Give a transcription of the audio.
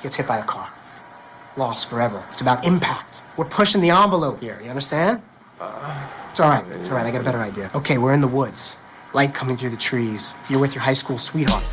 gets hit by the car. Lost forever. It's about impact. We're pushing the envelope here, you understand? It's all right, I got a better idea. Okay, we're in the woods. Light coming through the trees. You're with your high school sweetheart.